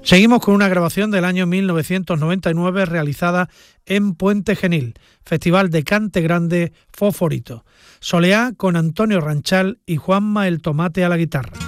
Seguimos con una grabación del año 1999 realizada en Puente Genil, Festival de Cante Grande Fosforito. Soleá con Antonio Ranchal y Juanma el Tomate a la guitarra.